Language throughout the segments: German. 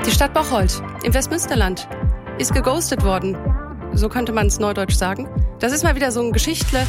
Die Stadt Bocholt im Westmünsterland ist geghostet worden. So könnte man es neudeutsch sagen. Das ist mal wieder so ein Geschichtle.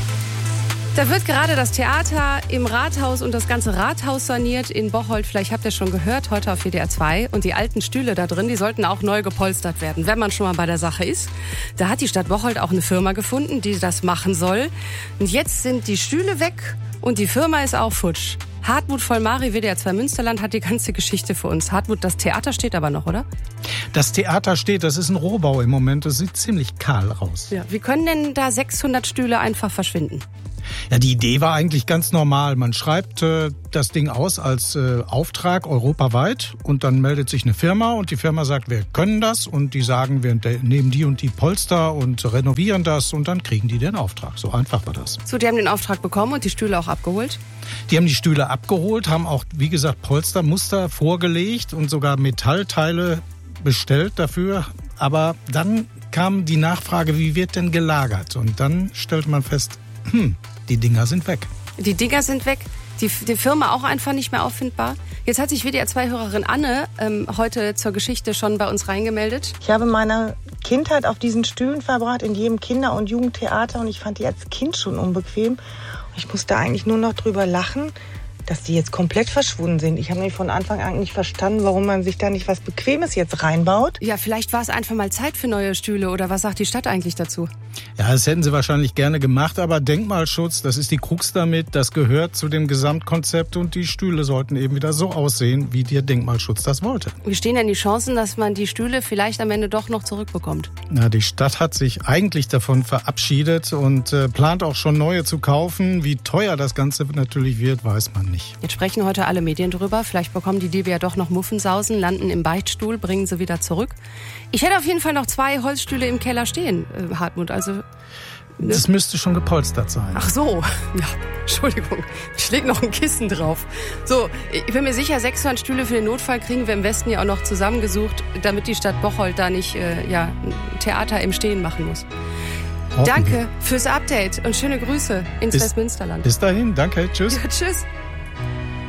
Da wird gerade das Theater im Rathaus und das ganze Rathaus saniert in Bocholt. Vielleicht habt ihr schon gehört, heute auf WDR 2. Und die alten Stühle da drin, die sollten auch neu gepolstert werden, wenn man schon mal bei der Sache ist. Da hat die Stadt Bocholt auch eine Firma gefunden, die das machen soll. Und jetzt sind die Stühle weg und die Firma ist auch futsch. Hartmut Vollmari, WDR 2 Münsterland, hat die ganze Geschichte für uns. Hartmut, das Theater steht aber noch, oder? Das Theater steht, das ist ein Rohbau im Moment. Das sieht ziemlich kahl aus. Ja. Wie können denn da 600 Stühle einfach verschwinden? Ja, die Idee war eigentlich ganz normal. Man schreibt das Ding aus als Auftrag europaweit und dann meldet sich eine Firma und die Firma sagt, wir können das und die sagen, wir nehmen die und die Polster und renovieren das und dann kriegen die den Auftrag. So einfach war das. So, die haben den Auftrag bekommen und die Stühle auch abgeholt? Die haben die Stühle abgeholt, haben auch, wie gesagt, Polstermuster vorgelegt und sogar Metallteile bestellt dafür. Aber dann kam die Nachfrage, wie wird denn gelagert? Und dann stellt man fest, die Dinger sind weg. Die Dinger sind weg. Die Firma auch einfach nicht mehr auffindbar. Jetzt hat sich WDR 2-Hörerin Anne heute zur Geschichte schon bei uns reingemeldet. Ich habe meine Kindheit auf diesen Stühlen verbracht, in jedem Kinder- und Jugendtheater. Und ich fand die als Kind schon unbequem. Ich musste eigentlich nur noch drüber lachen, dass die jetzt komplett verschwunden sind. Ich habe nämlich von Anfang an nicht verstanden, warum man sich da nicht was Bequemes jetzt reinbaut. Ja, vielleicht war es einfach mal Zeit für neue Stühle. Oder was sagt die Stadt eigentlich dazu? Ja, das hätten sie wahrscheinlich gerne gemacht, aber Denkmalschutz, das ist die Krux damit, das gehört zu dem Gesamtkonzept und die Stühle sollten eben wieder so aussehen, wie der Denkmalschutz das wollte. Wie stehen denn die Chancen, dass man die Stühle vielleicht am Ende doch noch zurückbekommt? Na, die Stadt hat sich eigentlich davon verabschiedet und plant auch schon neue zu kaufen. Wie teuer das Ganze natürlich wird, weiß man nicht. Jetzt sprechen heute alle Medien drüber. Vielleicht bekommen die Diebe ja doch noch Muffensausen, landen im Beichtstuhl, bringen sie wieder zurück. Ich hätte auf jeden Fall noch 2 Holzstühle im Keller stehen, Hartmut. Also das müsste schon gepolstert sein. Ach so, ja, Entschuldigung, ich leg noch ein Kissen drauf. So, ich bin mir sicher, 600 Stühle für den Notfall kriegen wir im Westen ja auch noch zusammengesucht, damit die Stadt Bocholt da nicht ein Theater im Stehen machen muss. Danke fürs Update und schöne Grüße ins Westmünsterland. Bis dahin, danke, tschüss. Ja, tschüss.